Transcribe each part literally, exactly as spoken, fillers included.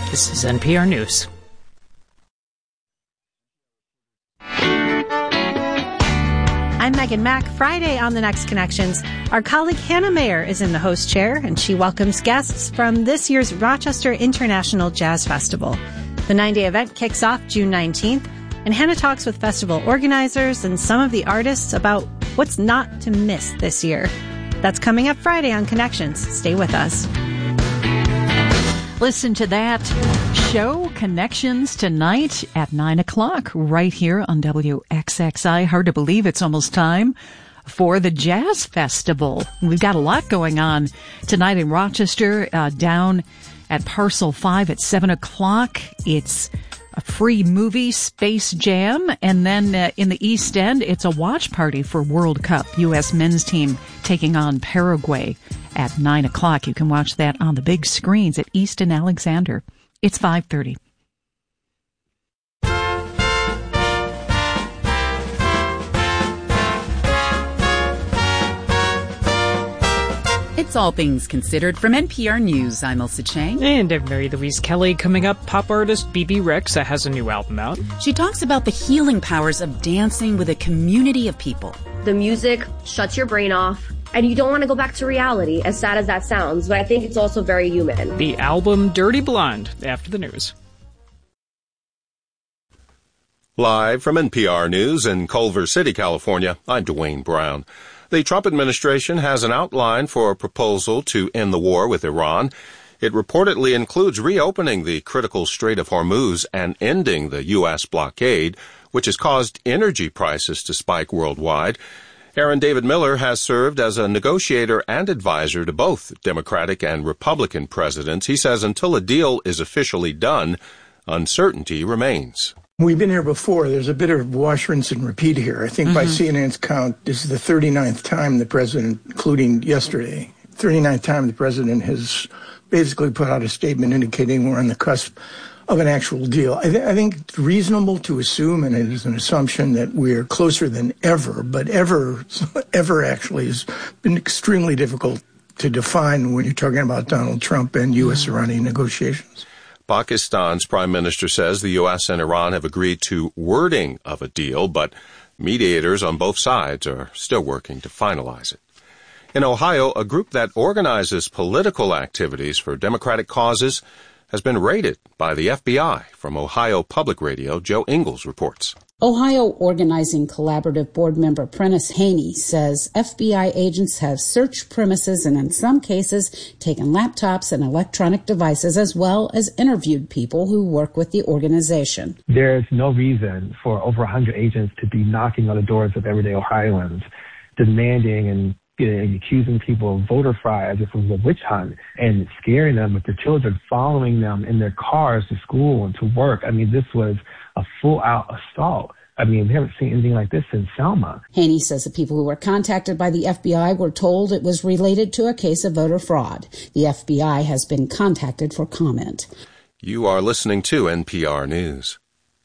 This is N P R News. I'm Megan Mack. Friday on The Next Connections, our colleague Hannah Mayer is in the host chair, and she welcomes guests from this year's Rochester International Jazz Festival. The nine-day event kicks off June nineteenth, and Hannah talks with festival organizers and some of the artists about what's not to miss this year. That's coming up Friday on Connections. Stay with us. Listen to that show, Connections, tonight at nine o'clock, right here on W X X I. Hard to believe it's almost time for the Jazz Festival. We've got a lot going on tonight in Rochester, uh, down at Parcel five at seven o'clock. It's a free movie, Space Jam, and then uh, in the East End, it's a watch party for World Cup. U S men's team taking on Paraguay at nine o'clock. You can watch that on the big screens at East and Alexander. It's five thirty. It's All Things Considered from N P R News. I'm Elsa Chang. And I'm Mary Louise Kelly. Coming up, pop artist Bebe Rexha has a new album out. She talks about the healing powers of dancing with a community of people. The music shuts your brain off, and you don't want to go back to reality, as sad as that sounds, but I think it's also very human. The album Dirty Blonde, after the news. Live from N P R News in Culver City, California, I'm Dwayne Brown. The Trump administration has an outline for a proposal to end the war with Iran. It reportedly includes reopening the critical Strait of Hormuz and ending the U S blockade, which has caused energy prices to spike worldwide. Aaron David Miller has served as a negotiator and advisor to both Democratic and Republican presidents. He says until a deal is officially done, uncertainty remains. We've been here before. There's a bit of wash, rinse, and repeat here. I think mm-hmm. by C N N's count, this is the thirty-ninth time the president, including yesterday, thirty-ninth time the president has basically put out a statement indicating we're on the cusp of an actual deal. I, th- I think it's reasonable to assume, and it is an assumption, that we're closer than ever, but ever, ever actually has been extremely difficult to define when you're talking about Donald Trump and U S Iranian negotiations. Pakistan's prime minister says the U S and Iran have agreed to wording of a deal, but mediators on both sides are still working to finalize it. In Ohio, a group that organizes political activities for Democratic causes has been raided by the F B I. From Ohio Public Radio, Joe Ingles reports. Ohio Organizing Collaborative board member Prentice Haney says F B I agents have searched premises and in some cases taken laptops and electronic devices, as well as interviewed people who work with the organization. There's no reason for over one hundred agents to be knocking on the doors of everyday Ohioans, demanding and you know, accusing people of voter fraud as if it was a witch hunt, and scaring them with their children, following them in their cars to school and to work. I mean, this was a full-out assault. I mean, we haven't seen anything like this since Selma. Haney says the people who were contacted by the F B I were told it was related to a case of voter fraud. The F B I has been contacted for comment. You are listening to N P R News.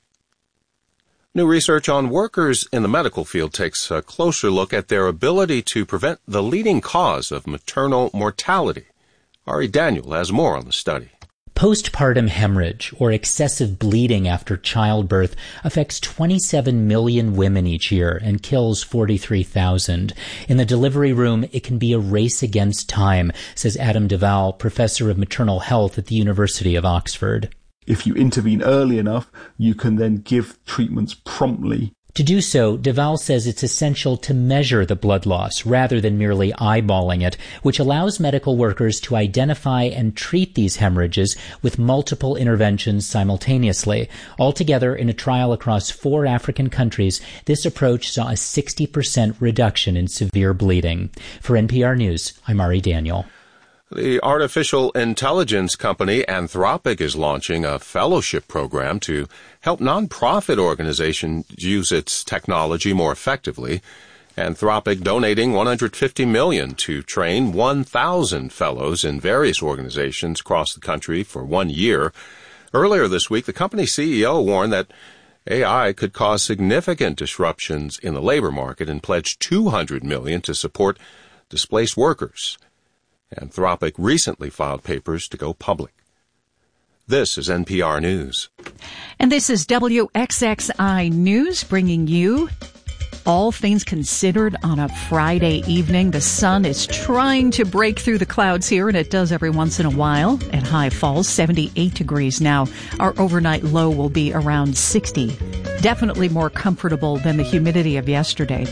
New research on workers in the medical field takes a closer look at their ability to prevent the leading cause of maternal mortality. Ari Daniel has more on the study. Postpartum hemorrhage, or excessive bleeding after childbirth, affects twenty-seven million women each year and kills forty-three thousand. In the delivery room, it can be a race against time, says Adam Duval, professor of maternal health at the University of Oxford. If you intervene early enough, you can then give treatments promptly. To do so, Duval says it's essential to measure the blood loss rather than merely eyeballing it, which allows medical workers to identify and treat these hemorrhages with multiple interventions simultaneously. Altogether, in a trial across four African countries, this approach saw a sixty percent reduction in severe bleeding. For N P R News, I'm Ari Daniel. The artificial intelligence company Anthropic is launching a fellowship program to help nonprofit organizations use its technology more effectively. Anthropic donating one hundred fifty million dollars to train one thousand fellows in various organizations across the country for one year. Earlier this week, the company's C E O warned that A I could cause significant disruptions in the labor market and pledged two hundred million dollars to support displaced workers. Anthropic recently filed papers to go public. This is N P R News. And this is W X X I News, bringing you All Things Considered on a Friday evening. The sun is trying to break through the clouds here, and it does every once in a while. At High Falls, seventy-eight degrees now. Our overnight low will be around sixty. Definitely more comfortable than the humidity of yesterday.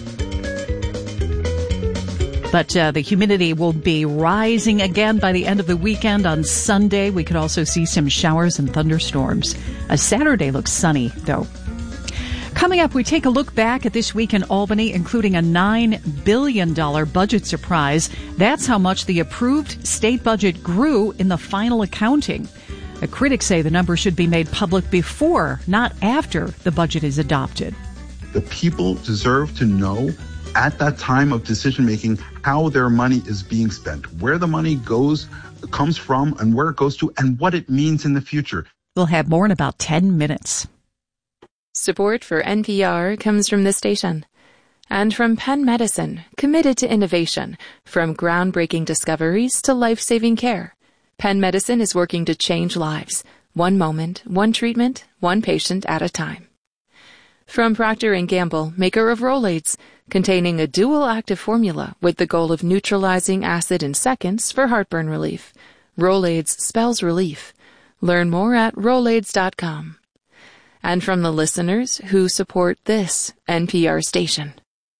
But uh, the humidity will be rising again by the end of the weekend. On Sunday, we could also see some showers and thunderstorms. A Saturday looks sunny, though. Coming up, we take a look back at this week in Albany, including a nine billion dollars budget surprise. That's how much the approved state budget grew in the final accounting. The critics say the number should be made public before, not after, the budget is adopted. The people deserve to know at that time of decision-making how their money is being spent, where the money goes, comes from, and where it goes to, and what it means in the future. We'll have more in about ten minutes. Support for N P R comes from this station and from Penn Medicine, committed to innovation, from groundbreaking discoveries to life-saving care. Penn Medicine is working to change lives, one moment, one treatment, one patient at a time. From Procter and Gamble, maker of Rolaids, containing a dual active formula with the goal of neutralizing acid in seconds for heartburn relief. Rolaids spells relief. Learn more at rolaids dot com. And from the listeners who support this N P R station.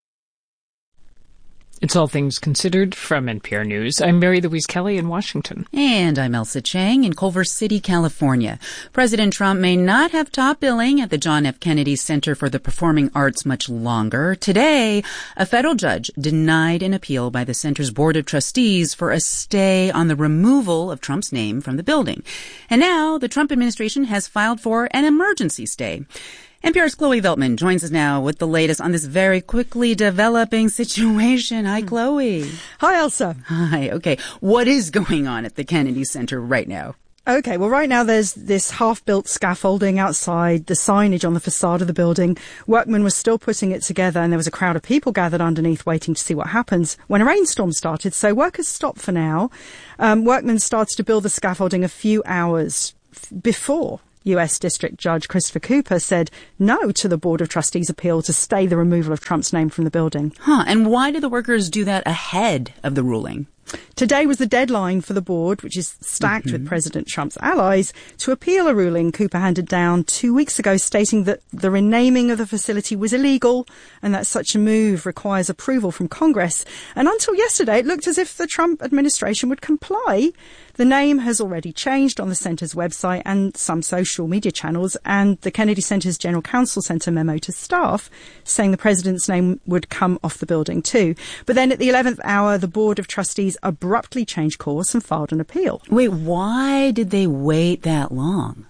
It's All Things Considered from N P R News. I'm Mary Louise Kelly in Washington. And I'm Elsa Chang in Culver City, California. President Trump may not have top billing at the John F. Kennedy Center for the Performing Arts much longer. Today, a federal judge denied an appeal by the center's Board of Trustees for a stay on the removal of Trump's name from the building. And now the Trump administration has filed for an emergency stay. N P R's Chloe Veltman joins us now with the latest on this very quickly developing situation. Hi, Chloe. Hi, Elsa. Hi. Okay. What is going on at the Kennedy Center right now? Okay, well, right now there's this half-built scaffolding outside, the signage on the facade of the building. Workmen were still putting it together, and there was a crowd of people gathered underneath waiting to see what happens when a rainstorm started. So workers stopped for now. Um, workmen started to build the scaffolding a few hours f- before U S District Judge Christopher Cooper said no to the Board of Trustees' appeal to stay the removal of Trump's name from the building. Huh, and why did the workers do that ahead of the ruling? Today was the deadline for the board, which is stacked mm-hmm. with President Trump's allies, to appeal a ruling Cooper handed down two weeks ago stating that the renaming of the facility was illegal and that such a move requires approval from Congress. And until yesterday, it looked as if the Trump administration would comply. The name has already changed on the center's website and some social media channels, and the Kennedy Center's general counsel sent a memo to staff saying the president's name would come off the building too. But then at the eleventh hour, the Board of Trustees abruptly changed course and filed an appeal. Wait, why did they wait that long?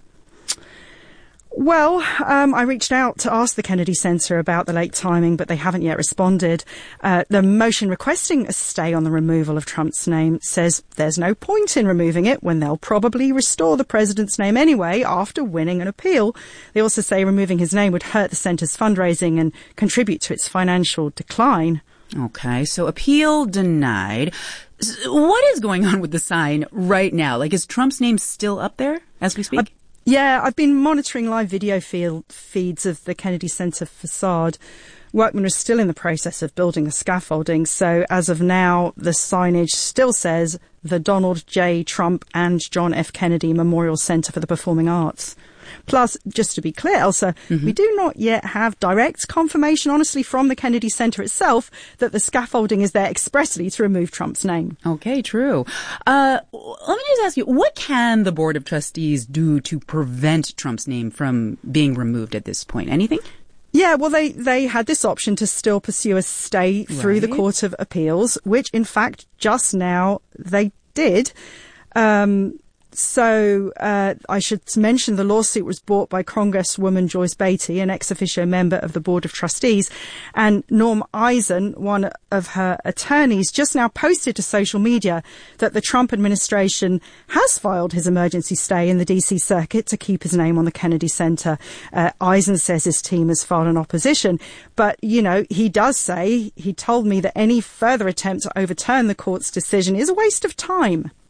Well, um, I reached out to ask the Kennedy Center about the late timing, but they haven't yet responded. Uh, the motion requesting a stay on the removal of Trump's name says there's no point in removing it when they'll probably restore the president's name anyway after winning an appeal. They also say removing his name would hurt the center's fundraising and contribute to its financial decline. Okay, so appeal denied. What is going on with the sign right now? Like, is Trump's name still up there as we speak? Uh, Yeah, I've been monitoring live video field feeds of the Kennedy Center facade. Workmen are still in the process of building the scaffolding, so as of now, the signage still says the Donald J. Trump and John F. Kennedy Memorial Center for the Performing Arts. Plus, just to be clear, Elsa, mm-hmm. we do not yet have direct confirmation, honestly, from the Kennedy Center itself that the scaffolding is there expressly to remove Trump's name. Okay, true. Uh, let me just ask you, what can the Board of Trustees do to prevent Trump's name from being removed at this point? Anything? Yeah, well, they, they had this option to still pursue a stay through right. the Court of Appeals, which, in fact, just now they did. Um... So uh, I should mention the lawsuit was brought by Congresswoman Joyce Beatty, an ex officio member of the Board of Trustees, and Norm Eisen, one of her attorneys, just now posted to social media that the Trump administration has filed his emergency stay in the D C circuit to keep his name on the Kennedy Center. Uh, Eisen says his team has filed an opposition, but, you know, he does say, he told me that any further attempt to overturn the court's decision is a waste of time.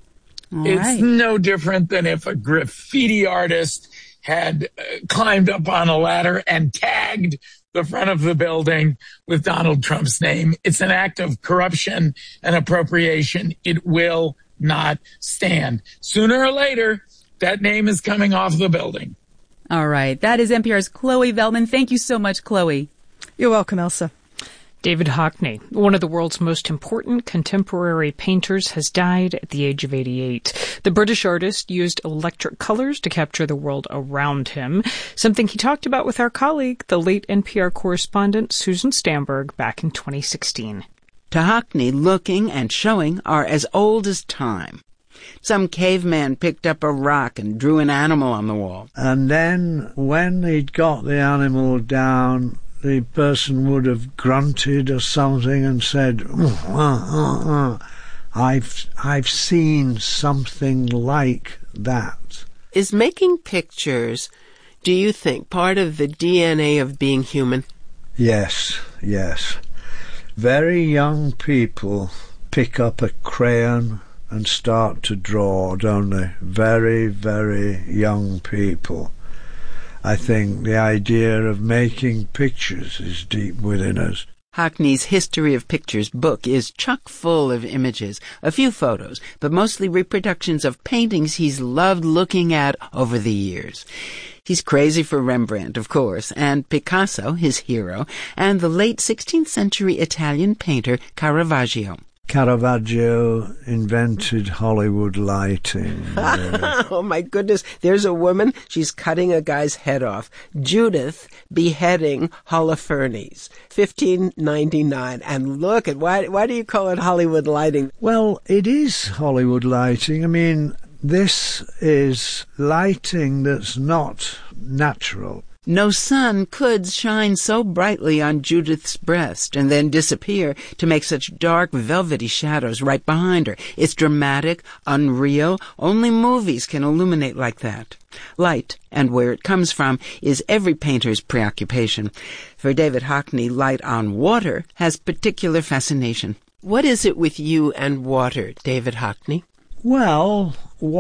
All it's right. no different than if a graffiti artist had uh, climbed up on a ladder and tagged the front of the building with Donald Trump's name. It's an act of corruption and appropriation. It will not stand. Sooner or later, that name is coming off the building. All right. That is N P R's Chloe Veltman. Thank you so much, Chloe. You're welcome, Elsa. David Hockney, one of the world's most important contemporary painters, has died at the age of eighty-eight. The British artist used electric colors to capture the world around him, something he talked about with our colleague, the late N P R correspondent Susan Stamberg, back in twenty sixteen. To Hockney, looking and showing are as old as time. Some caveman picked up a rock and drew an animal on the wall. And then, when he'd got the animal down, the person would have grunted or something and said, uh, uh, uh. I've, I've seen something like that. Is making pictures, do you think, part of the D N A of being human? Yes, yes. Very young people pick up a crayon and start to draw, don't they? Very, very young people. I think the idea of making pictures is deep within us. Hockney's History of Pictures book is chock full of images, a few photos, but mostly reproductions of paintings he's loved looking at over the years. He's crazy for Rembrandt, of course, and Picasso, his hero, and the late sixteenth century Italian painter Caravaggio. Caravaggio invented Hollywood lighting. Oh, my goodness. There's a woman. She's cutting a guy's head off. Judith beheading Holofernes. fifteen ninety-nine. And look at, why, why do you call it Hollywood lighting? Well, it is Hollywood lighting. I mean, this is lighting that's not natural. No sun could shine so brightly on Judith's breast and then disappear to make such dark, velvety shadows right behind her. It's dramatic, unreal. Only movies can illuminate like that. Light, and where it comes from, is every painter's preoccupation. For David Hockney, light on water has particular fascination. What is it with you and water, David Hockney? Well,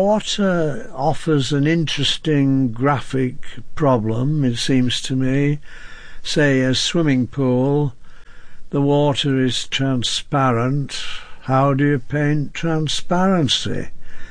water offers an interesting graphic problem, it seems to me. Say, a swimming pool, the water is transparent. How do you paint transparency?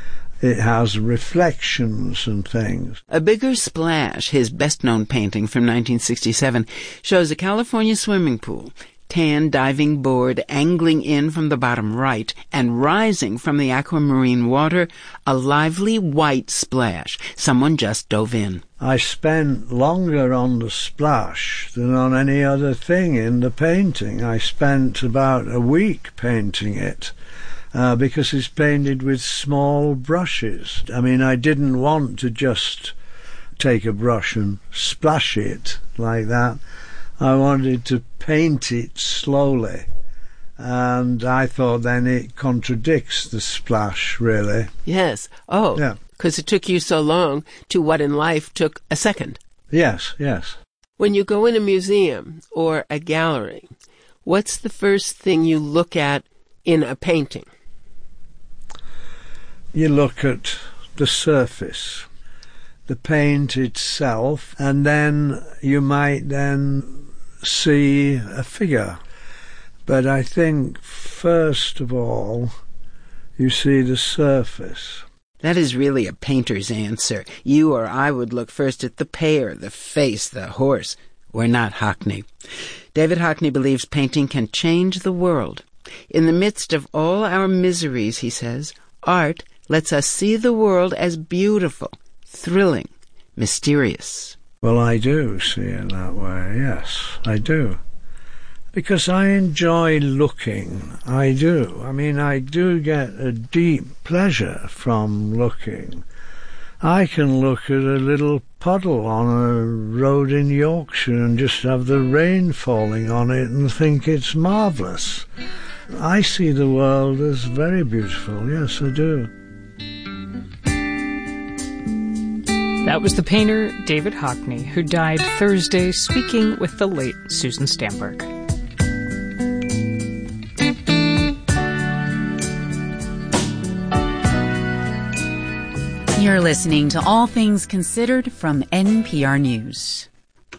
It has reflections and things. A Bigger Splash, his best-known painting from nineteen sixty-seven, shows a California swimming pool. Tan diving board angling in from the bottom right and rising from the aquamarine water, a lively white splash. Someone just dove in. I spent longer on the splash than on any other thing in the painting. I spent about a week painting it uh, because it's painted with small brushes. I mean, I didn't want to just take a brush and splash it like that. I wanted to paint it slowly, and I thought then it contradicts the splash, really. Yes. Oh, yeah. Because it took you so long to what in life took a second. Yes, yes. When you go in a museum or a gallery, what's the first thing you look at in a painting? You look at the surface, the paint itself, and then you might then see a figure. But I think, first of all, you see the surface. That is really a painter's answer. You or I would look first at the pear, the face, the horse. We're not Hockney. David Hockney believes painting can change the world. In the midst of all our miseries, he says, art lets us see the world as beautiful, thrilling, mysterious. Well, I do see it that way, yes, I do. Because I enjoy looking, I do. I mean, I do get a deep pleasure from looking. I can look at a little puddle on a road in Yorkshire and just have the rain falling on it and think it's marvellous. I see the world as very beautiful, yes, I do. That was the painter David Hockney, who died Thursday, speaking with the late Susan Stamberg. You're listening to All Things Considered from N P R News.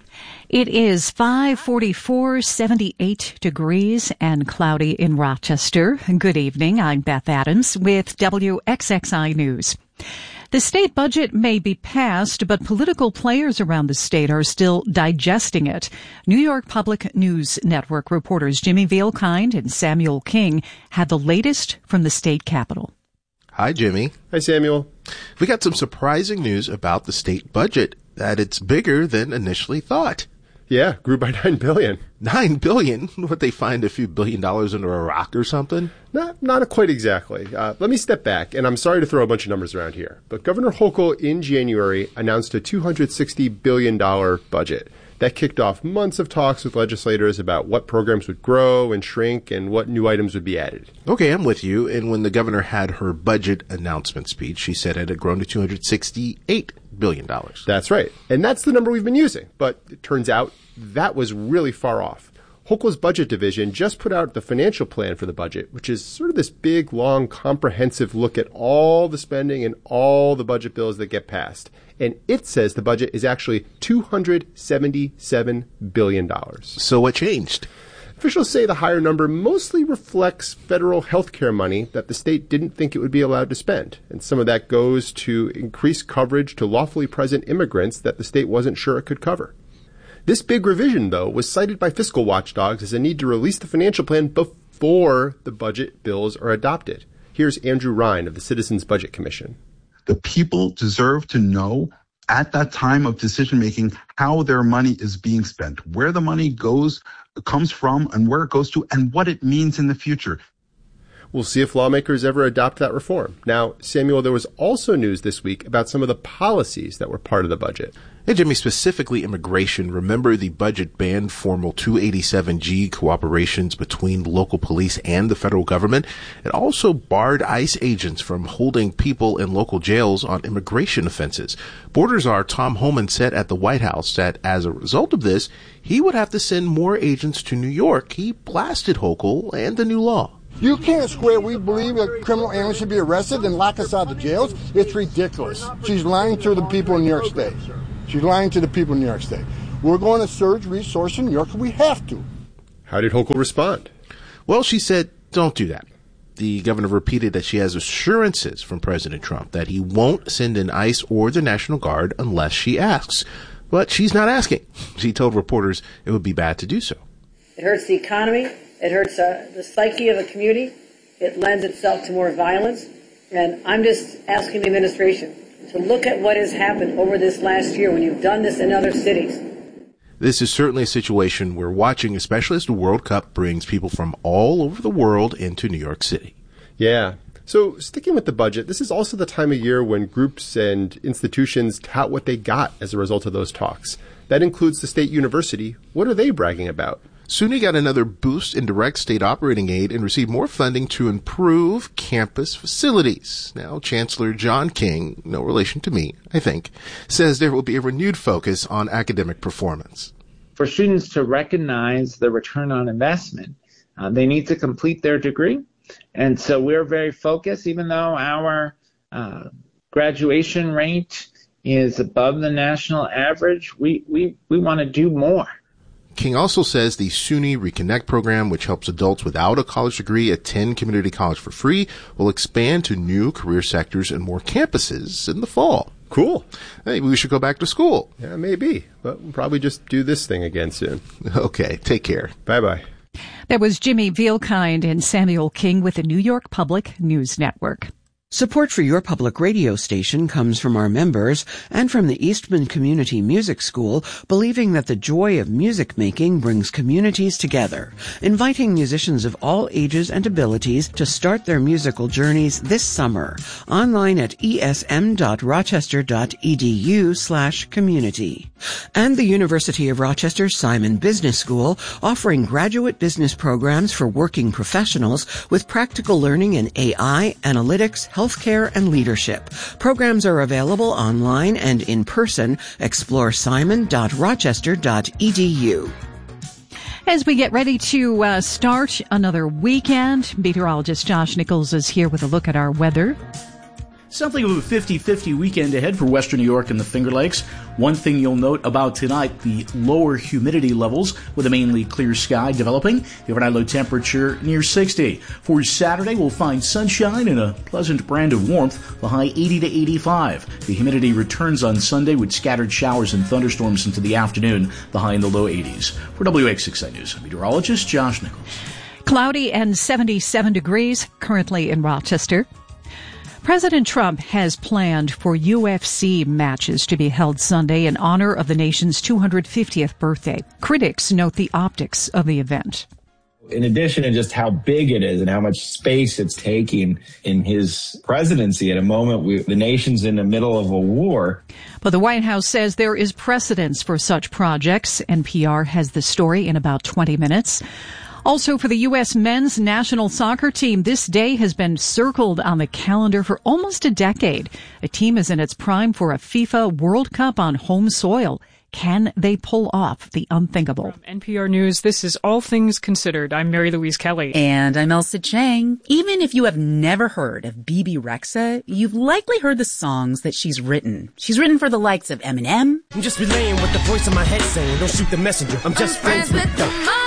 It is five forty-four, seventy-eight degrees and cloudy in Rochester. Good evening. I'm Beth Adams with W X X I News. The state budget may be passed, but political players around the state are still digesting it. New York Public News Network reporters Jimmy Vielkind and Samuel King had the latest from the state capitol. Hi, Jimmy. Hi, Samuel. We got some surprising news about the state budget, that it's bigger than initially thought. Yeah, grew by nine billion dollars. Nine billion dollars? Would they find a few billion dollars under a rock or something? Not, not quite exactly. Uh, let me step back, and I'm sorry to throw a bunch of numbers around here, but Governor Hochul in January announced a two hundred sixty billion dollars budget. That kicked off months of talks with legislators about what programs would grow and shrink and what new items would be added. Okay, I'm with you. And when the governor had her budget announcement speech, she said it had grown to two hundred sixty-eight billion dollars. That's right. And that's the number we've been using. But it turns out that was really far off. Hochul's budget division just put out the financial plan for the budget, which is sort of this big, long, comprehensive look at all the spending and all the budget bills that get passed. And it says the budget is actually two hundred seventy-seven billion dollars. So what changed? Officials say the higher number mostly reflects federal health care money that the state didn't think it would be allowed to spend. And some of that goes to increase coverage to lawfully present immigrants that the state wasn't sure it could cover. This big revision, though, was cited by fiscal watchdogs as a need to release the financial plan before the budget bills are adopted. Here's Andrew Ryan of the Citizens Budget Commission. The people deserve to know at that time of decision making how their money is being spent, where the money goes, comes from, and where it goes to, and what it means in the future. We'll see if lawmakers ever adopt that reform. Now, Samuel, there was also news this week about some of the policies that were part of the budget. Hey, Jimmy, specifically immigration. Remember the budget banned formal two eighty-seven G cooperations between local police and the federal government. It also barred ICE agents from holding people in local jails on immigration offenses. Border Czar Tom Homan said at the White House that as a result of this, he would have to send more agents to New York. He blasted Hochul and the new law. You can't swear we believe that criminal aliens should be arrested and lock us out of jails. It's ridiculous. She's lying to the people in New York State. She's lying to the people in New York State. We're going to surge resources in New York. We have to. How did Hochul respond? Well, she said, don't do that. The governor repeated that she has assurances from President Trump that he won't send in ICE or the National Guard unless she asks. But she's not asking. She told reporters it would be bad to do so. It hurts the economy. It hurts uh, the psyche of the community. It lends itself to more violence. And I'm just asking the administration to look at what has happened over this last year when you've done this in other cities. This is certainly a situation we're watching, especially as the World Cup brings people from all over the world into New York City. Yeah. So sticking with the budget, this is also the time of year when groups and institutions tout what they got as a result of those talks. That includes the State University. What are they bragging about? SUNY got another boost in direct state operating aid and received more funding to improve campus facilities. Now, Chancellor John King, no relation to me, I think, says there will be a renewed focus on academic performance. For students to recognize the return on investment, uh, they need to complete their degree. And so we're very focused, even though our uh, graduation rate is above the national average, we, we, we want to do more. King also says the SUNY Reconnect program, which helps adults without a college degree attend community college for free, will expand to new career sectors and more campuses in the fall. Cool. Maybe we should go back to school. Yeah, maybe. But we'll probably just do this thing again soon. Okay, take care. Bye-bye. That was Jimmy Vielkind and Samuel King with the New York Public News Network. Support for your public radio station comes from our members and from the Eastman Community Music School, believing that the joy of music making brings communities together, inviting musicians of all ages and abilities to start their musical journeys this summer. Online at esm.rochester.edu slash community. And the University of Rochester Simon Business School, offering graduate business programs for working professionals with practical learning in A I, analytics, healthcare, and leadership. Programs are available online and in person. Explore simon dot rochester dot e d u. As we get ready to uh, start another weekend, meteorologist Josh Nichols is here with a look at our weather. Something of a fifty-fifty weekend ahead for western New York and the Finger Lakes. One thing you'll note about tonight, the lower humidity levels with a mainly clear sky developing. The overnight low temperature near sixty. For Saturday, we'll find sunshine and a pleasant brand of warmth, the high eighty to eighty-five. The humidity returns on Sunday with scattered showers and thunderstorms into the afternoon, the high in the low eighties. For W X six I News, meteorologist Josh Nichols. Cloudy and seventy-seven degrees currently in Rochester. President Trump has planned for U F C matches to be held Sunday in honor of the nation's two hundred fiftieth birthday. Critics note the optics of the event. In addition to just how big it is and how much space it's taking in his presidency at a moment we, the nation's in the middle of a war. But the White House says there is precedence for such projects. N P R has the story in about twenty minutes. Also, for the U S men's national soccer team, this day has been circled on the calendar for almost a decade. The team is in its prime for a FIFA World Cup on home soil. Can they pull off the unthinkable? From N P R News, this is All Things Considered. I'm Mary Louise Kelly. And I'm Elsa Chang. Even if you have never heard of Bebe Rexha, you've likely heard the songs that she's written. She's written for the likes of Eminem. I'm just relaying what the voice in my head saying. Don't shoot the messenger. I'm just I'm friends, friends with the... the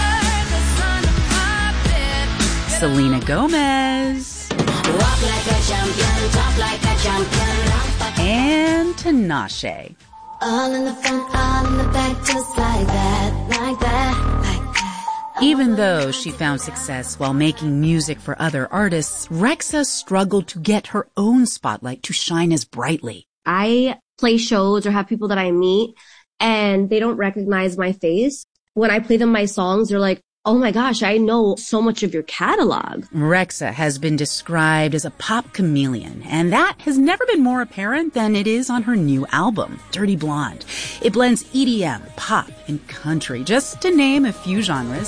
Selena Gomez. Walk like a champion, talk like a champion. And Tinashe. All in the front, all in the back, just like that, like that, like that. Even though she found success while making music for other artists, Rexha struggled to get her own spotlight to shine as brightly. I play shows or have people that I meet and they don't recognize my face. When I play them my songs, they're like, oh my gosh, I know so much of your catalog. Rexha has been described as a pop chameleon, and that has never been more apparent than it is on her new album, Dirty Blonde. It blends E D M, pop, and country, just to name a few genres.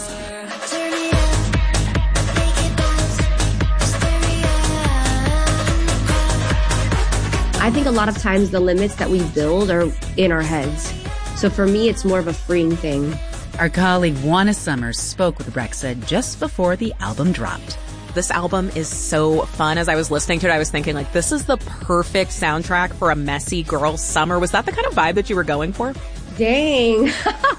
I think a lot of times the limits that we build are in our heads. So for me, it's more of a freeing thing. Our colleague Juana Summers spoke with Rexha just before the album dropped. This album is so fun. As I was listening to it, I was thinking, like, this is the perfect soundtrack for a messy girl summer. Was that the kind of vibe that you were going for? Dang.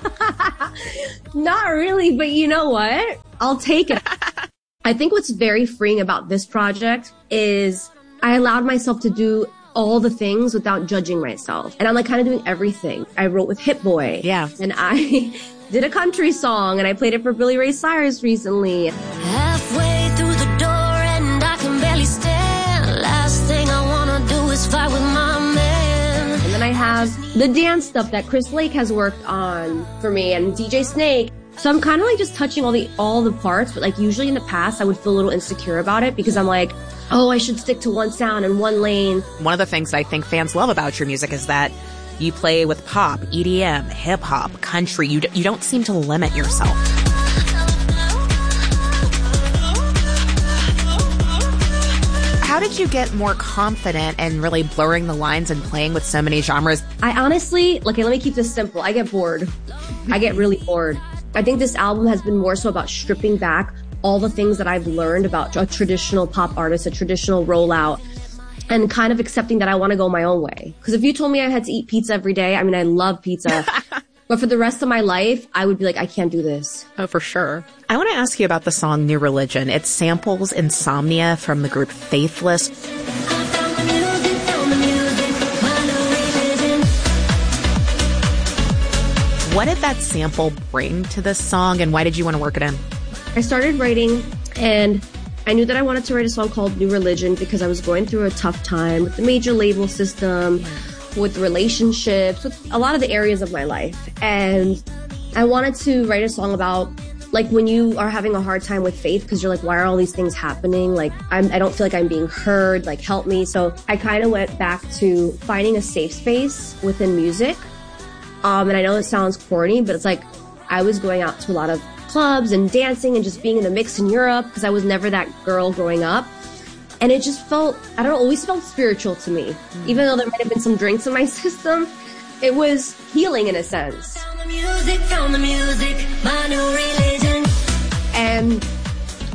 Not really, but you know what? I'll take it. I think what's very freeing about this project is I allowed myself to do all the things without judging myself. And I'm like kind of doing everything. I wrote with Hit Boy. Yeah. And I did a country song and I played it for Billy Ray Cyrus recently. Halfway through the door and I can barely stand. Last thing I wanna do is fight with my man. And then I have the dance stuff that Chris Lake has worked on for me and D J Snake. So I'm kind of like just touching all the all the parts, but like usually in the past I would feel a little insecure about it because I'm like, oh, I should stick to one sound and one lane. One of the things I think fans love about your music is that you play with pop, E D M, hip hop, country. You d- you don't seem to limit yourself. How did you get more confident and really blurring the lines and playing with so many genres? I honestly, okay, let me keep this simple. I get bored. I get really bored. I think this album has been more so about stripping back all the things that I've learned about a traditional pop artist, a traditional rollout, and kind of accepting that I want to go my own way. Because if you told me I had to eat pizza every day, I mean, I love pizza. But for the rest of my life, I would be like, I can't do this. Oh, for sure. I want to ask you about the song New Religion. It samples Insomnia from the group Faithless. What did that sample bring to this song, and why did you want to work it in? I started writing, and I knew that I wanted to write a song called New Religion because I was going through a tough time with the major label system, with relationships, with a lot of the areas of my life. And I wanted to write a song about, like, when you are having a hard time with faith because you're like, why are all these things happening? Like, I'm, I don't feel like I'm being heard, like, help me. So I kind of went back to finding a safe space within music. Um, and I know it sounds corny, but it's like I was going out to a lot of clubs and dancing and just being in the mix in Europe because I was never that girl growing up. And it just felt, I don't know, always felt spiritual to me. Mm. Even though there might have been some drinks in my system, it was healing in a sense. Found the music, found the music, my new religion. And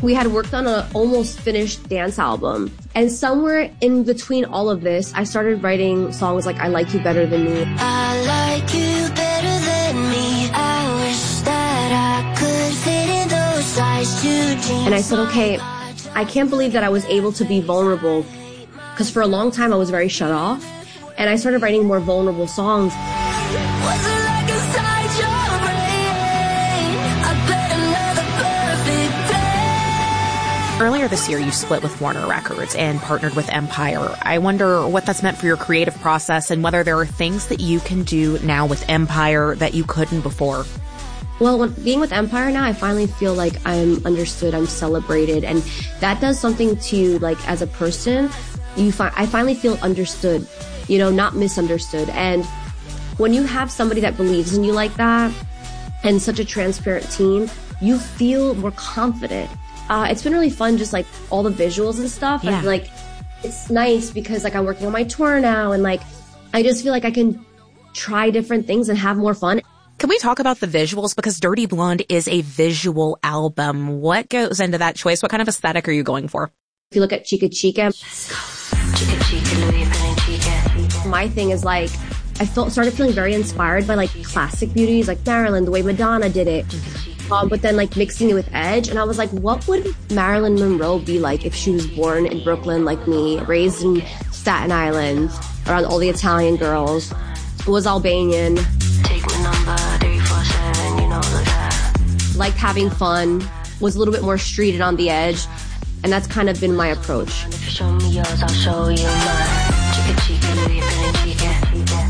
We had worked on an almost finished dance album. And somewhere in between all of this, I started writing songs like I Like You Better Than Me. I like you better than me. I wish that I could fit in those size two jeans. And I said, okay, I can't believe that I was able to be vulnerable, because for a long time I was very shut off. And I started writing more vulnerable songs. Was it like inside your brain? I bet another perfect day. Earlier this year, you split with Warner Records and partnered with Empire. I wonder what that's meant for your creative process and whether there are things that you can do now with Empire that you couldn't before. Well, when, being with Empire now, I finally feel like I'm understood, I'm celebrated, and that does something to you, like, as a person. You fi- I finally feel understood, you know, not misunderstood. And when you have somebody that believes in you like that, and such a transparent team, you feel more confident. Uh, it's been really fun, just like all the visuals and stuff. Yeah. And like, it's nice because like I'm working on my tour now, and like, I just feel like I can try different things and have more fun. Can we talk about the visuals? Because Dirty Blonde is a visual album. What goes into that choice? What kind of aesthetic are you going for? If you look at Chica Chica, Chica Chica, Louis Vuitton Chica. My thing is like, I felt started feeling very inspired by like classic beauties, like Marilyn, the way Madonna did it. Um, but then like mixing it with edge, and I was like, what would Marilyn Monroe be like if she was born in Brooklyn like me, raised in Staten Island, around all the Italian girls, was Albanian, Take my number, three four seven, you know that. liked having fun, was a little bit more street and on the edge, and that's kind of been my approach. If you show me yours, I'll show you mine. Chica Chica, Louis Vuitton Chica.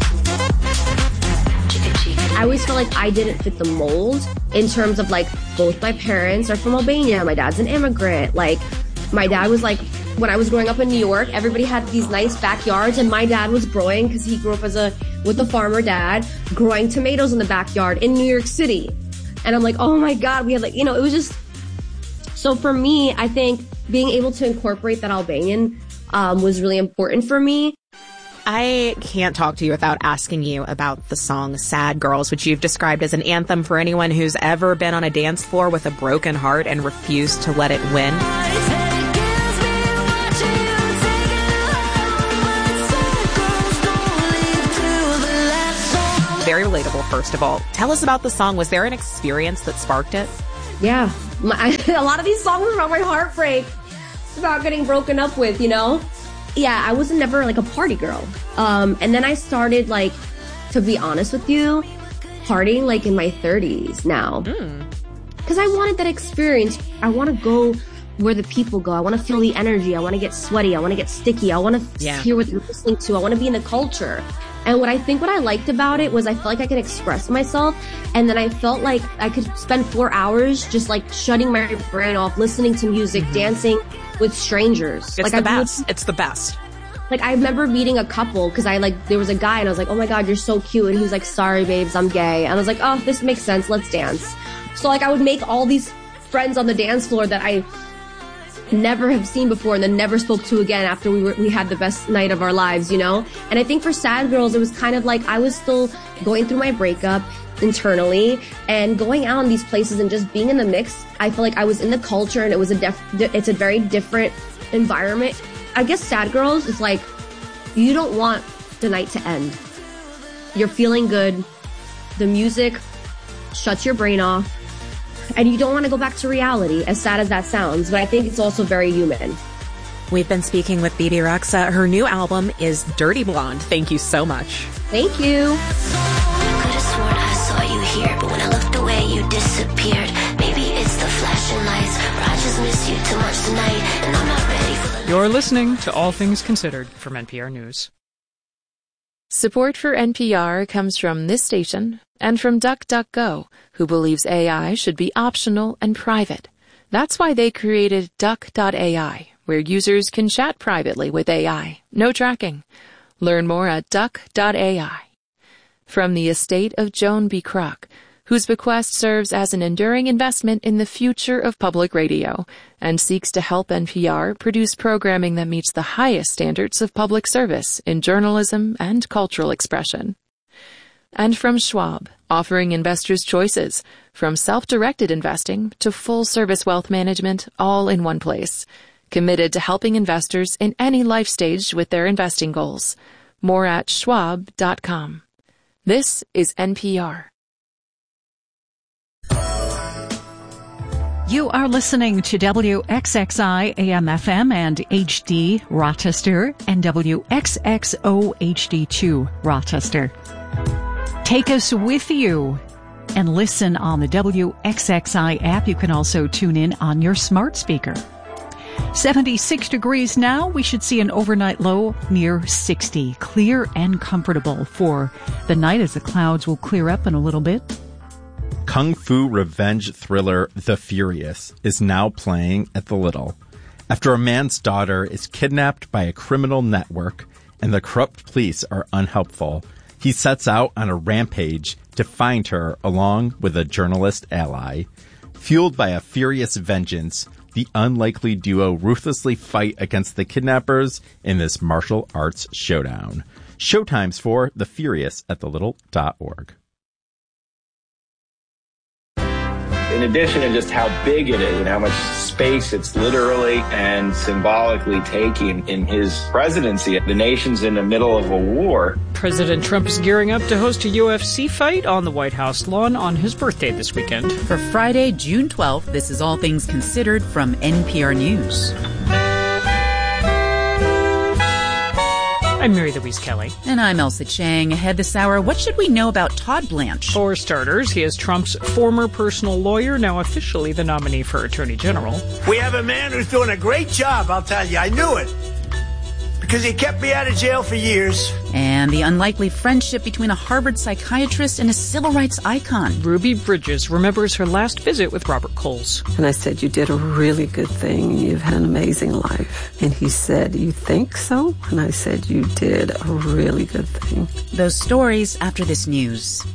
I always felt like I didn't fit the mold in terms of like, both my parents are from Albania, my dad's an immigrant. Like, my dad was like, when I was growing up in New York, everybody had these nice backyards, and my dad was growing, because he grew up as a with a farmer dad, growing tomatoes in the backyard in New York City. And I'm like, oh my God, we had like, you know, it was just, so for me, I think being able to incorporate that Albanian um, was really important for me. I can't talk to you without asking you about the song Sad Girls, which you've described as an anthem for anyone who's ever been on a dance floor with a broken heart and refused to let it win. Very relatable, first of all. Tell us about the song. Was there an experience that sparked it? Yeah. My, a lot of these songs are about my heartbreak. It's about getting broken up with, you know? Yeah, I was never like a party girl. Um, and then I started, like, to be honest with you, partying like in my thirties now. Because I wanted that experience. I want to go where the people go. I want to feel the energy. I want to get sweaty. I want to get sticky. I want to Yeah. hear what they're listening to. I want to be in the culture. And what I think what I liked about it was I felt like I could express myself. And then I felt like I could spend four hours just like shutting my brain off, listening to music, dancing with strangers. It's like the I best. Would, it's the best. like I remember meeting a couple because I like, there was a guy and I was like, oh my God, you're so cute. And he was like, sorry, babes, I'm gay. And I was like, oh, this makes sense. Let's dance. So like I would make all these friends on the dance floor that I never have seen before and then never spoke to again after we were we had the best night of our lives, you know? And I think for Sad Girls, it was kind of like I was still going through my breakup internally and going out in these places and just being in the mix. I feel like I was in the culture, and it was a def- it's a very different environment. I guess Sad Girls is like, you don't want the night to end. You're feeling good. The music shuts your brain off. And you don't want to go back to reality, as sad as that sounds, but I think it's also very human. We've been speaking with Bebe Rexha. Her new album is Dirty Blonde. Thank you so much. Thank you. Could've sworn I saw you here, but when I looked away, you disappeared. Maybe it's the flashing lights, or I just miss you too much tonight, and I'm not ready for the... You're listening to All Things Considered from N P R News. Support for N P R comes from this station and from DuckDuckGo, who believes A I should be optional and private. That's why they created Duck dot A I, where users can chat privately with A I. No tracking. Learn more at Duck dot A I. From the estate of Joan B. Kroc, whose bequest serves as an enduring investment in the future of public radio and seeks to help N P R produce programming that meets the highest standards of public service in journalism and cultural expression. And from Schwab, offering investors choices, from self-directed investing to full-service wealth management, all in one place. Committed to helping investors in any life stage with their investing goals. More at schwab dot com. This is N P R. You are listening to W X X I A M F M and H D Rochester and W X X O H D two Rochester. Take us with you and listen on the W X X I app. You can also tune in on your smart speaker. seventy-six degrees now. We should see an overnight low near sixty. Clear and comfortable for the night as the clouds will clear up in a little bit. Kung Fu revenge thriller The Furious is now playing at the Little. After a man's daughter is kidnapped by a criminal network and the corrupt police are unhelpful, he sets out on a rampage to find her along with a journalist ally. Fueled by a furious vengeance, the unlikely duo ruthlessly fight against the kidnappers in this martial arts showdown. Showtimes for The Furious at the little dot org. In addition to just how big it is and how much space it's literally and symbolically taking in his presidency, the nation's in the middle of a war. President Trump is gearing up to host a U F C fight on the White House lawn on his birthday this weekend. For Friday, June twelfth, this is All Things Considered from N P R News. I'm Mary Louise Kelly. And I'm Elsa Chang. Ahead this hour, what should we know about Todd Blanche? For starters, he is Trump's former personal lawyer, now officially the nominee for Attorney General. We have a man who's doing a great job, I'll tell you. I knew it. Because he kept me out of jail for years. And the unlikely friendship between a Harvard psychiatrist and a civil rights icon. Ruby Bridges remembers her last visit with Robert Coles. And I said, you did a really good thing. You've had an amazing life. And he said, you think so? And I said, you did a really good thing. Those stories after this news.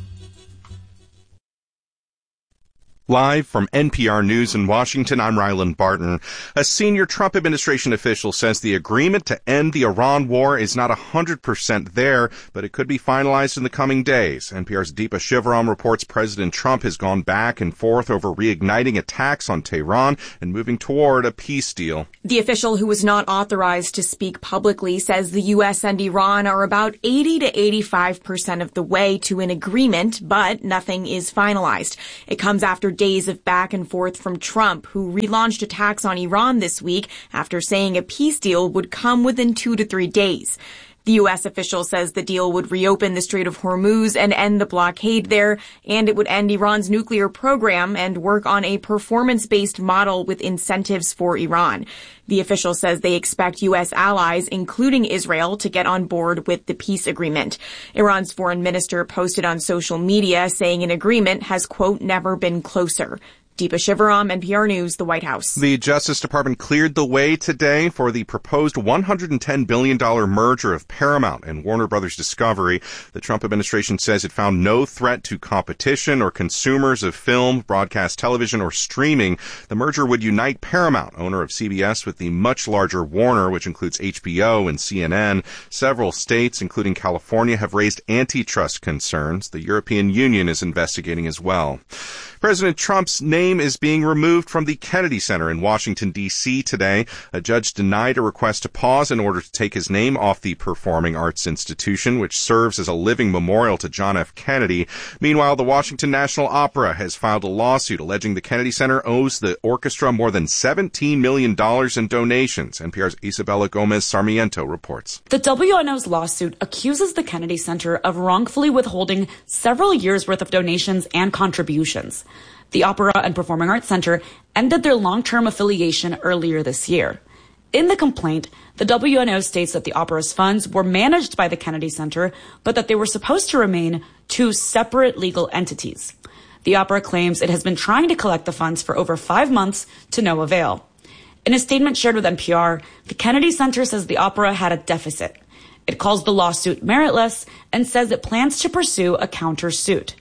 Live from N P R News in Washington, I'm Ryland Barton. A senior Trump administration official says the agreement to end the Iran war is not one hundred percent there, but it could be finalized in the coming days. N P R's Deepa Shivaram reports President Trump has gone back and forth over reigniting attacks on Tehran and moving toward a peace deal. The official, who was not authorized to speak publicly, says the U S and Iran are about eighty to eighty-five percent of the way to an agreement, but nothing is finalized. It comes after days of back and forth from Trump, who relaunched attacks on Iran this week after saying a peace deal would come within two to three days. The U S official says the deal would reopen the Strait of Hormuz and end the blockade there, and it would end Iran's nuclear program and work on a performance-based model with incentives for Iran. The official says they expect U S allies, including Israel, to get on board with the peace agreement. Iran's foreign minister posted on social media saying an agreement has, quote, never been closer. Deepa Shivaram, N P R News, the White House. The Justice Department cleared the way today for the proposed one hundred ten billion dollars merger of Paramount and Warner Brothers Discovery. The Trump administration says it found no threat to competition or consumers of film, broadcast television, or streaming. The merger would unite Paramount, owner of C B S, with the much larger Warner, which includes H B O and C N N. Several states, including California, have raised antitrust concerns. The European Union is investigating as well. President Trump's name is being removed from the Kennedy Center in Washington, D C today. A judge denied a request to pause in order to take his name off the Performing Arts Institution, which serves as a living memorial to John F. Kennedy. Meanwhile, the Washington National Opera has filed a lawsuit alleging the Kennedy Center owes the orchestra more than seventeen million dollars in donations. N P R's Isabella Gomez Sarmiento reports. The W N O's lawsuit accuses the Kennedy Center of wrongfully withholding several years' worth of donations and contributions. The Opera and Performing Arts Center ended their long-term affiliation earlier this year. In the complaint, the W N O states that the opera's funds were managed by the Kennedy Center, but that they were supposed to remain two separate legal entities. The opera claims it has been trying to collect the funds for over five months to no avail. In a statement shared with N P R, the Kennedy Center says the opera had a deficit. It calls the lawsuit meritless and says it plans to pursue a countersuit.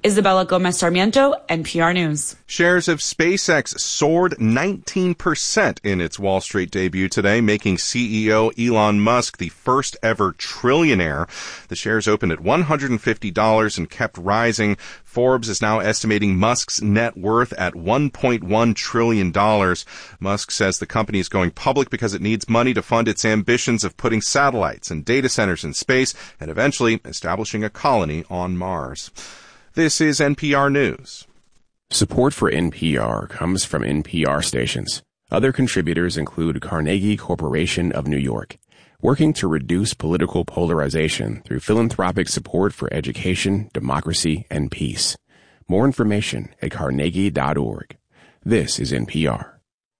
Isabella Gomez Sarmiento, N P R News. Shares of SpaceX soared nineteen percent in its Wall Street debut today, making C E O Elon Musk the first ever trillionaire. The shares opened at one hundred fifty dollars and kept rising. Forbes is now estimating Musk's net worth at one point one trillion dollars. Musk says the company is going public because it needs money to fund its ambitions of putting satellites and data centers in space and eventually establishing a colony on Mars. This is N P R News. Support for N P R comes from N P R stations. Other contributors include Carnegie Corporation of New York, working to reduce political polarization through philanthropic support for education, democracy, and peace. More information at carnegie dot org. This is N P R.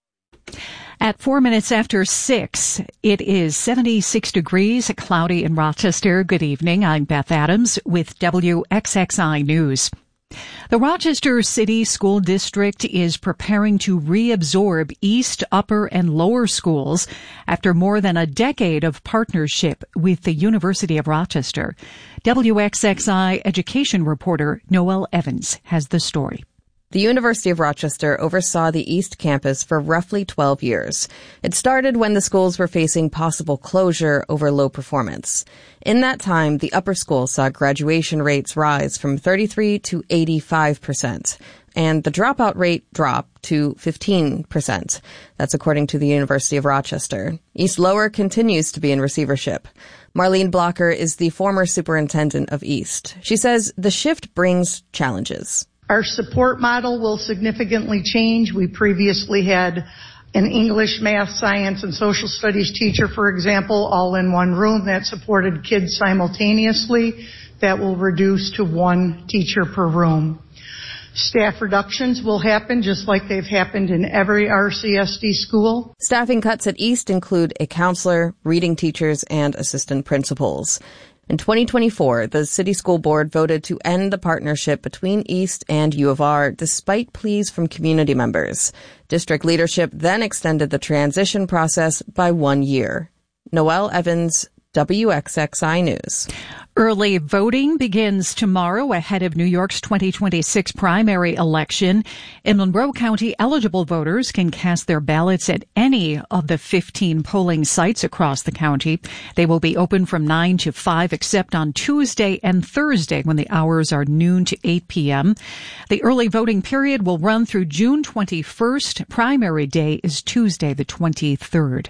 At four minutes after six, it is seventy-six degrees, cloudy in Rochester. Good evening. I'm Beth Adams with W X X I News. The Rochester City School District is preparing to reabsorb East, Upper, and Lower schools after more than a decade of partnership with the University of Rochester. W X X I education reporter Noelle Evans has the story. The University of Rochester oversaw the East Campus for roughly twelve years. It started when the schools were facing possible closure over low performance. In that time, the upper school saw graduation rates rise from thirty-three to eighty-five percent, and the dropout rate drop to fifteen percent. That's according to the University of Rochester. East Lower continues to be in receivership. Marlene Blocker is the former superintendent of East. She says the shift brings challenges. Our support model will significantly change. We previously had an English, math, science, and social studies teacher, for example, all in one room that supported kids simultaneously. That will reduce to one teacher per room. Staff reductions will happen just like they've happened in every R C S D school. Staffing cuts at East include a counselor, reading teachers, and assistant principals. In twenty twenty-four, the City School Board voted to end the partnership between East and U of R despite pleas from community members. District leadership then extended the transition process by one year. Noelle Evans, W X X I News. Early voting begins tomorrow ahead of New York's twenty twenty-six primary election. In Monroe County, eligible voters can cast their ballots at any of the fifteen polling sites across the county. They will be open from nine to five, except on Tuesday and Thursday when the hours are noon to eight p.m. The early voting period will run through June twenty-first. Primary day is Tuesday, the twenty-third.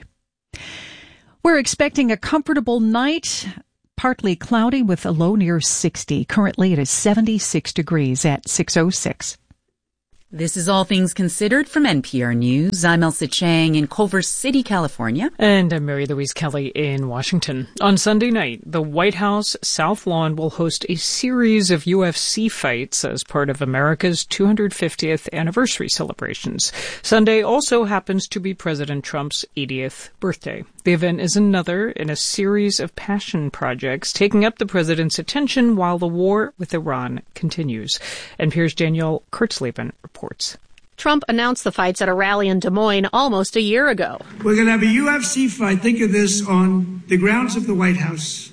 We're expecting a comfortable night. Partly cloudy with a low near sixty. Currently it is seventy-six degrees at six oh six. This is All Things Considered from N P R News. I'm Elsa Chang in Culver City, California. And I'm Mary Louise Kelly in Washington. On Sunday night, the White House South Lawn will host a series of U F C fights as part of America's two hundred fiftieth anniversary celebrations. Sunday also happens to be President Trump's eightieth birthday. The event is another in a series of passion projects taking up the president's attention while the war with Iran continues. N P R's Danielle Kurtzleben reports. Trump announced the fights at a rally in Des Moines almost a year ago. We're going to have a U F C fight, think of this, on the grounds of the White House.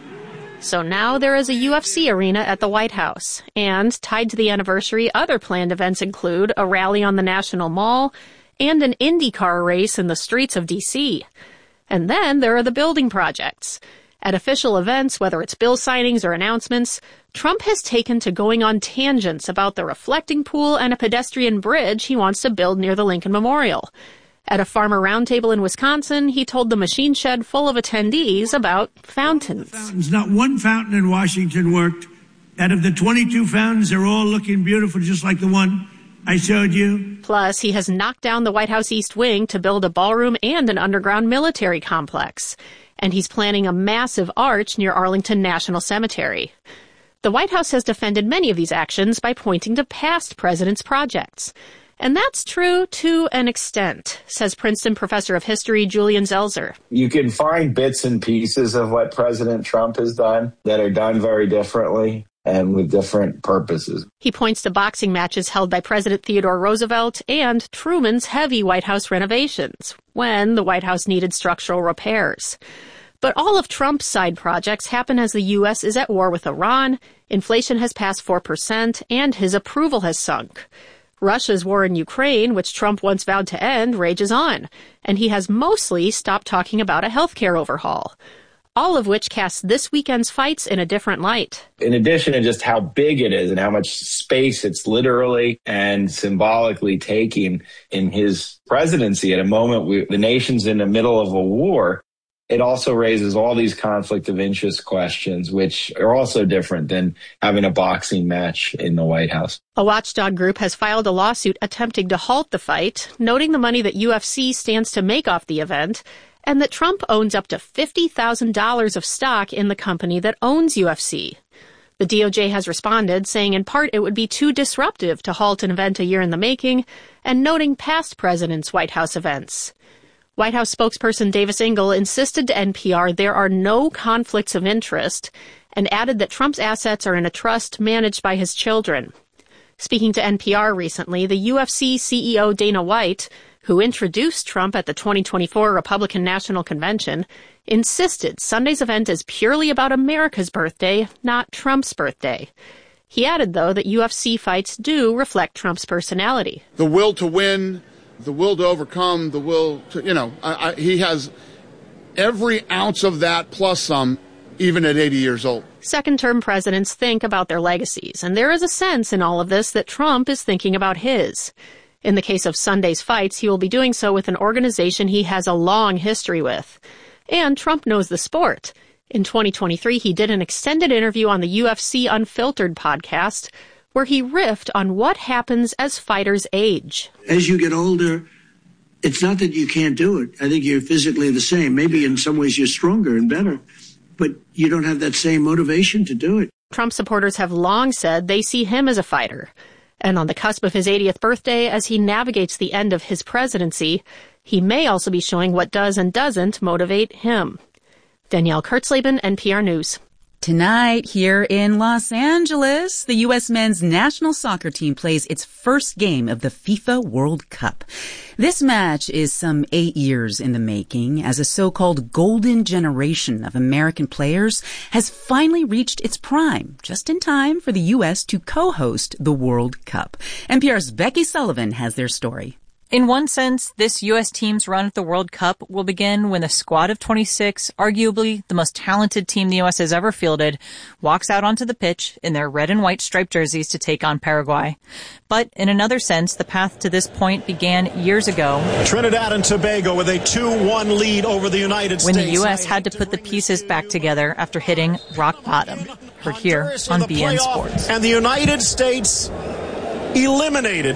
So now there is a U F C arena at the White House. And tied to the anniversary, other planned events include a rally on the National Mall and an IndyCar race in the streets of D C And then there are the building projects. At official events, whether it's bill signings or announcements, Trump has taken to going on tangents about the reflecting pool and a pedestrian bridge he wants to build near the Lincoln Memorial. At a farmer roundtable in Wisconsin, he told the machine shed full of attendees about fountains. Fountains. Not one fountain in Washington worked. Out of the twenty-two fountains, they're all looking beautiful, just like the one I showed you. Plus, he has knocked down the White House East Wing to build a ballroom and an underground military complex. And he's planning a massive arch near Arlington National Cemetery. The White House has defended many of these actions by pointing to past presidents' projects. And that's true to an extent, says Princeton professor of history Julian Zelzer. You can find bits and pieces of what President Trump has done that are done very differently and with different purposes. He points to boxing matches held by President Theodore Roosevelt and Truman's heavy White House renovations when the White House needed structural repairs. But all of Trump's side projects happen as the U S is at war with Iran, inflation has passed four percent, and his approval has sunk. Russia's war in Ukraine, which Trump once vowed to end, rages on, and he has mostly stopped talking about a healthcare overhaul. All of which casts this weekend's fights in a different light. In addition to just how big it is and how much space it's literally and symbolically taking in his presidency at a moment where the nation's in the middle of a war, it also raises all these conflict of interest questions, which are also different than having a boxing match in the White House. A watchdog group has filed a lawsuit attempting to halt the fight, noting the money that U F C stands to make off the event, and that Trump owns up to fifty thousand dollars of stock in the company that owns U F C. The D O J has responded, saying in part it would be too disruptive to halt an event a year in the making, and noting past presidents' White House events. White House spokesperson Davis Ingle insisted to N P R there are no conflicts of interest, and added that Trump's assets are in a trust managed by his children. Speaking to N P R recently, the U F C C E O Dana White, who introduced Trump at the twenty twenty-four Republican National Convention, insisted Sunday's event is purely about America's birthday, not Trump's birthday. He added, though, that U F C fights do reflect Trump's personality. The will to win, the will to overcome, the will to, you know, I, I, he has every ounce of that plus some, even at eighty years old. Second-term presidents think about their legacies, and there is a sense in all of this that Trump is thinking about his. In the case of Sunday's fights, he will be doing so with an organization he has a long history with. And Trump knows the sport. In twenty twenty-three, he did an extended interview on the U F C Unfiltered podcast, where he riffed on what happens as fighters age. As you get older, it's not that you can't do it. I think you're physically the same. Maybe in some ways you're stronger and better, but you don't have that same motivation to do it. Trump supporters have long said they see him as a fighter. And on the cusp of his eightieth birthday, as he navigates the end of his presidency, he may also be showing what does and doesn't motivate him. Danielle Kurtzleben, N P R News. Tonight, here in Los Angeles, the U S men's national soccer team plays its first game of the FIFA World Cup. This match is some eight years in the making, as a so-called golden generation of American players has finally reached its prime, just in time for the U S to co-host the World Cup. N P R's Becky Sullivan has their story. In one sense, this U S team's run at the World Cup will begin when a squad of twenty-six, arguably the most talented team the U S has ever fielded, walks out onto the pitch in their red and white striped jerseys to take on Paraguay. But in another sense, the path to this point began years ago. Trinidad and Tobago with a two one lead over the United when States. When the U S had to put the pieces back together after hitting rock bottom. Heard here on B N Sports. And the United States eliminated,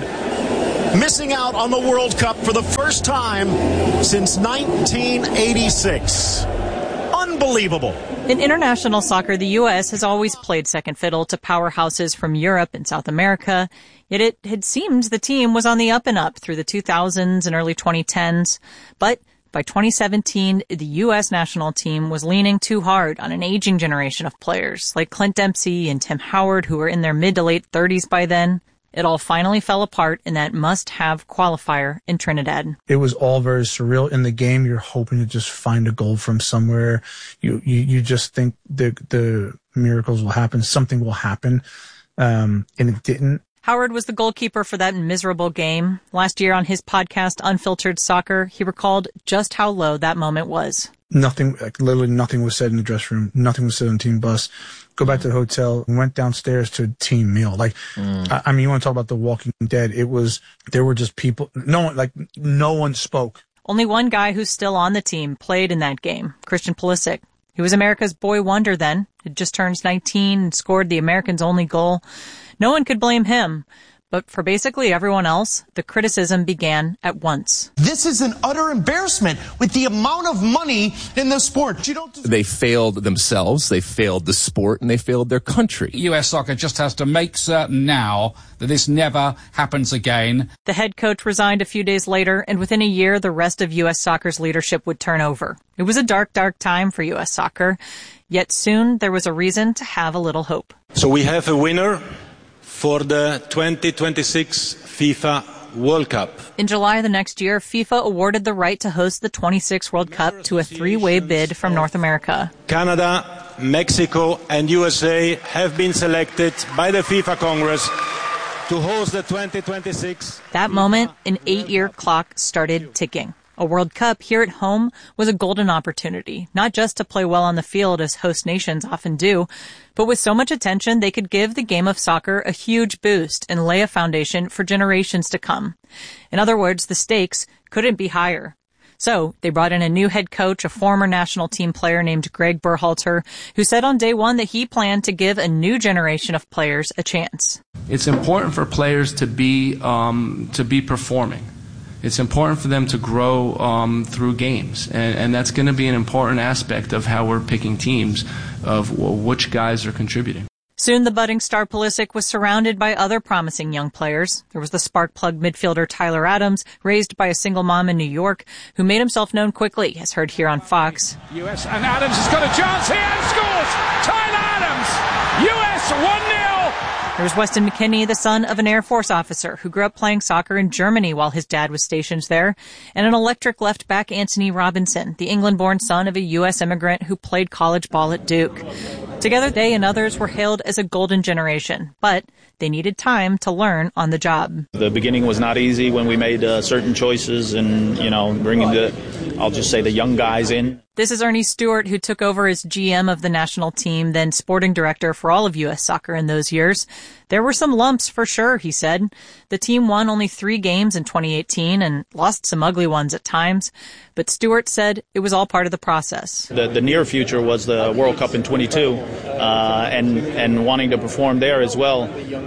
missing out on the World Cup for the first time since nineteen eighty-six. Unbelievable. In international soccer, the U S has always played second fiddle to powerhouses from Europe and South America, yet it had seemed the team was on the up and up through the two thousands and early twenty tens. But by twenty seventeen, the U S national team was leaning too hard on an aging generation of players like Clint Dempsey and Tim Howard, who were in their mid to late thirties by then. It all finally fell apart in that must-have qualifier in Trinidad. It was all very surreal. In the game, you're hoping to just find a goal from somewhere. You you, you just think the the miracles will happen. Something will happen, um, and it didn't. Howard was the goalkeeper for that miserable game. Last year on his podcast, Unfiltered Soccer, he recalled just how low that moment was. Nothing, like literally nothing was said in the dressing room. Nothing was said on the team bus. Go back to the hotel and went downstairs to a team meal. Like, mm. I, I mean, you want to talk about The Walking Dead? It was, there were just people, no one, like, no one spoke. Only one guy who's still on the team played in that game, Christian Pulisic. He was America's boy wonder then. Had just turned nineteen and scored the Americans' only goal. No one could blame him. But for basically everyone else, the criticism began at once. This is an utter embarrassment with the amount of money in the sport. You don't. They failed themselves, they failed the sport, and they failed their country. U S soccer just has to make certain now that this never happens again. The head coach resigned a few days later, and within a year, the rest of U S soccer's leadership would turn over. It was a dark, dark time for U S soccer. Yet soon, there was a reason to have a little hope. So we have a winner for the twenty twenty-six FIFA World Cup. In July of the next year, FIFA awarded the right to host the twenty-six World Cup to a three-way bid from North America. Canada, Mexico, and U S A have been selected by the FIFA Congress to host the twenty twenty-six. That moment, an eight-year clock started ticking. A World Cup here at home was a golden opportunity, not just to play well on the field as host nations often do, but with so much attention they could give the game of soccer a huge boost and lay a foundation for generations to come. In other words, the stakes couldn't be higher. So they brought in a new head coach, a former national team player named Greg Berhalter, who said on day one that he planned to give a new generation of players a chance. It's important for players to be um, to be performing. It's important for them to grow um, through games, and, and that's going to be an important aspect of how we're picking teams, of well, which guys are contributing. Soon the budding star Pulisic was surrounded by other promising young players. There was the spark-plug midfielder Tyler Adams, raised by a single mom in New York, who made himself known quickly, as heard here on Fox. U S and Adams has got a chance here and scores! Tyler Adams! U S one nil! There was Weston McKennie, the son of an Air Force officer who grew up playing soccer in Germany while his dad was stationed there, and an electric left back Anthony Robinson, the England-born son of a U S immigrant who played college ball at Duke. Together, they and others were hailed as a golden generation, but they needed time to learn on the job. The beginning was not easy when we made uh, certain choices and, you know, bringing the, I'll just say the young guys in. This is Ernie Stewart, who took over as G M of the national team, then sporting director for all of U S soccer in those years. There were some lumps for sure, he said. The team won only three games in twenty eighteen and lost some ugly ones at times. But Stewart said it was all part of the process. The, the near future was the World Cup in twenty-two uh, and, and wanting to perform there as well.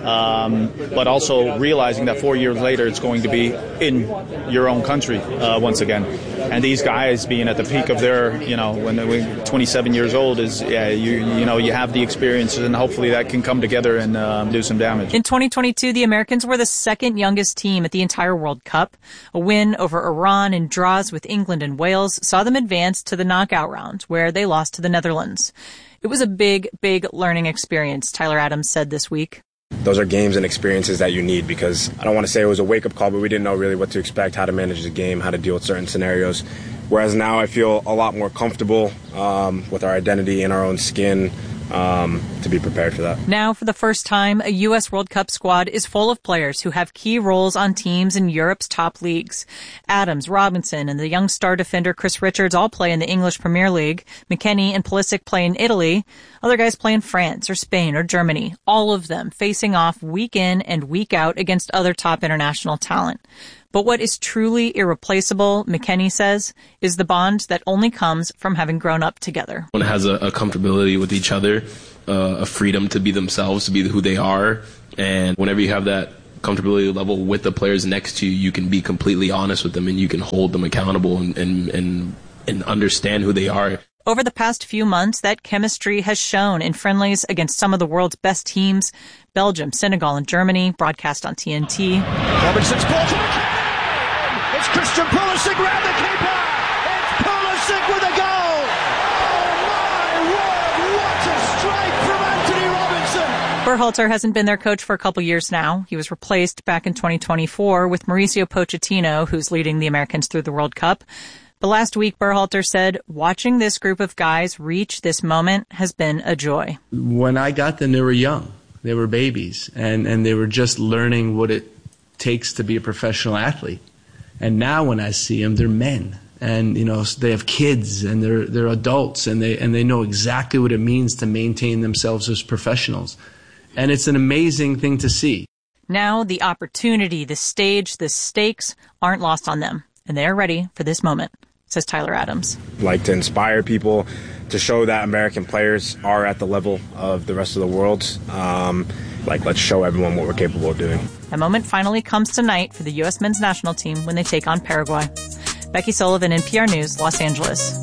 Um, but also realizing that four years later it's going to be in your own country uh, once again. And these guys being at the peak of their, you know, when they're twenty-seven years old, is yeah, you you know, you have the experiences, and hopefully that can come together and um, do some damage. In twenty twenty-two, the Americans were the second youngest team at the entire World Cup. A win over Iran and draws with England and Wales saw them advance to the knockout round, where they lost to the Netherlands. It was a big, big learning experience, Tyler Adams said this week. Those are games and experiences that you need, because I don't want to say it was a wake-up call, but we didn't know really what to expect, how to manage the game, how to deal with certain scenarios. Whereas now I feel a lot more comfortable um, with our identity in our own skin um, to be prepared for that. Now, for the first time, a U S World Cup squad is full of players who have key roles on teams in Europe's top leagues. Adams, Robinson, and the young star defender Chris Richards all play in the English Premier League. McKennie and Pulisic play in Italy. Other guys play in France or Spain or Germany, all of them facing off week in and week out against other top international talent. But what is truly irreplaceable, McKennie says, is the bond that only comes from having grown up together. One has a, a comfortability with each other, uh, a freedom to be themselves, to be who they are. And whenever you have that comfortability level with the players next to you, you can be completely honest with them and you can hold them accountable and, and, and, and understand who they are. Over the past few months, that chemistry has shown in friendlies against some of the world's best teams, Belgium, Senegal, and Germany, broadcast on T N T. Robinson's ball to the keeper! It's Christian Pulisic round the keeper! It's Pulisic with a goal! Oh my word, what a strike from Anthony Robinson! Berhalter hasn't been their coach for a couple years now. He was replaced back in twenty twenty-four with Mauricio Pochettino, who's leading the Americans through the World Cup. But last week, Berhalter said, watching this group of guys reach this moment has been a joy. When I got them, they were young. They were babies, and, and they were just learning what it takes to be a professional athlete. And now when I see them, they're men. And, you know, they have kids, and they're they're adults, and they and they know exactly what it means to maintain themselves as professionals. And it's an amazing thing to see. Now the opportunity, the stage, the stakes aren't lost on them, and they're ready for this moment, says Tyler Adams. Like to inspire people to show that American players are at the level of the rest of the world. Um, like, let's show everyone what we're capable of doing. That moment finally comes tonight for the U S men's national team when they take on Paraguay. Becky Sullivan, N P R News, Los Angeles.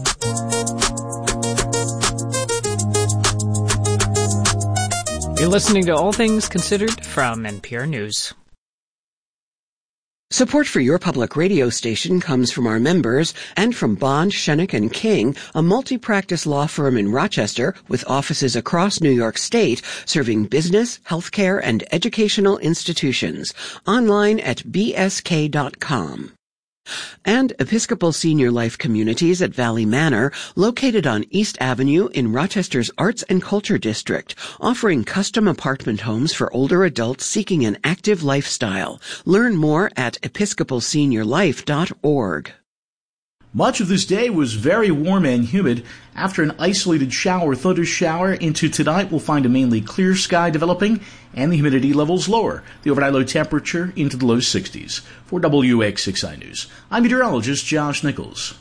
You're listening to All Things Considered from N P R News. Support for your public radio station comes from our members and from Bond, Schoeneck and King, a multi-practice law firm in Rochester with offices across New York State, serving business, healthcare, and educational institutions. Online at b s k dot com. And Episcopal Senior Life Communities at Valley Manor, located on East Avenue in Rochester's Arts and Culture District, offering custom apartment homes for older adults seeking an active lifestyle. Learn more at episcopal senior life dot org. Much of this day was very warm and humid. After an isolated shower, thunder shower into tonight, we'll find a mainly clear sky developing and the humidity levels lower. The overnight low temperature into the low sixties. For W X six I News, I'm meteorologist Josh Nichols.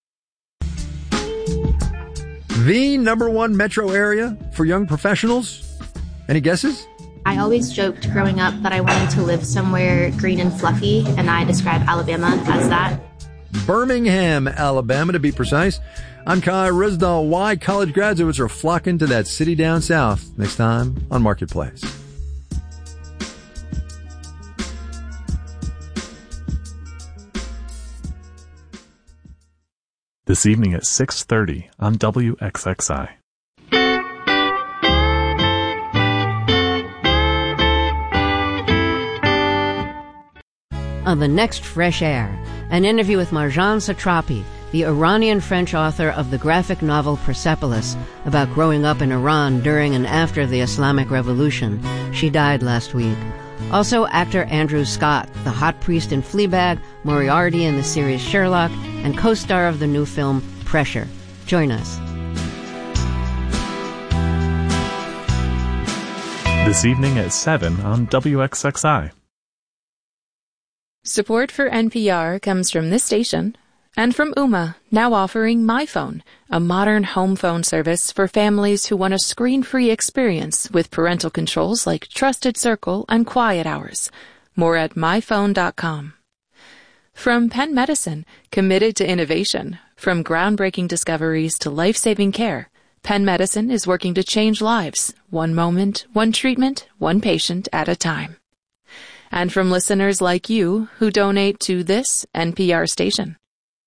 The number one metro area for young professionals? Any guesses? I always joked growing up that I wanted to live somewhere green and fluffy, and I describe Alabama as that. Birmingham, Alabama, to be precise. I'm Kai Rizdal. Why college graduates are flocking to that city down south. Next time on Marketplace. This evening at six thirty on W X X I. On the next Fresh Air, an interview with Marjane Satrapi, the Iranian-French author of the graphic novel Persepolis, about growing up in Iran during and after the Islamic Revolution. She died last week. Also, actor Andrew Scott, the hot priest in Fleabag, Moriarty in the series Sherlock, and co-star of the new film Pressure. Join us. This evening at seven on W X X I. Support for N P R comes from this station and from Ooma, now offering MyPhone, a modern home phone service for families who want a screen-free experience with parental controls like Trusted Circle and Quiet Hours. More at my phone dot com. From Penn Medicine, committed to innovation, from groundbreaking discoveries to life-saving care, Penn Medicine is working to change lives, one moment, one treatment, one patient at a time. And from listeners like you who donate to this N P R station.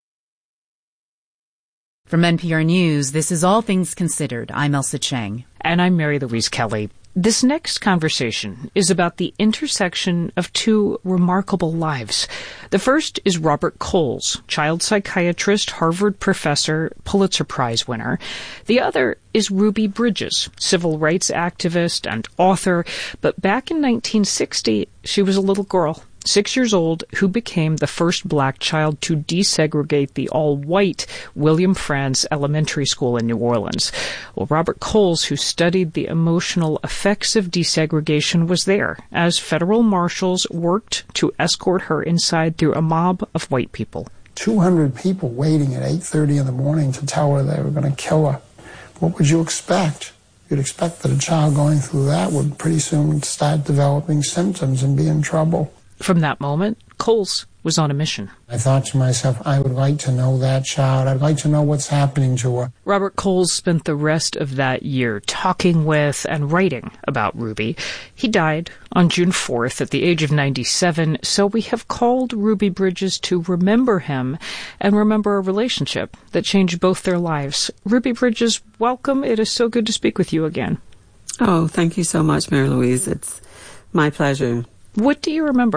From N P R News, this is All Things Considered. I'm Elsa Chang. And I'm Mary Louise Kelly. This next conversation is about the intersection of two remarkable lives. The first is Robert Coles, child psychiatrist, Harvard professor, Pulitzer Prize winner. The other is Ruby Bridges, civil rights activist and author. But back in nineteen sixty, she was a little girl, six years old, who became the first black child to desegregate the all-white William Frantz Elementary School in New Orleans. Well, Robert Coles, who studied the emotional effects of desegregation, was there as federal marshals worked to escort her inside through a mob of white people. two hundred people waiting at eight thirty in the morning to tell her they were going to kill her. What would you expect? You'd expect that a child going through that would pretty soon start developing symptoms and be in trouble. From that moment, Coles was on a mission. I thought to myself, I would like to know that child. I'd like to know what's happening to her. Robert Coles spent the rest of that year talking with and writing about Ruby. He died on June fourth at the age of ninety-seven, so we have called Ruby Bridges to remember him and remember a relationship that changed both their lives. Ruby Bridges, welcome. It is so good to speak with you again. Oh, thank you so much, Mary Louise. It's my pleasure. What do you remember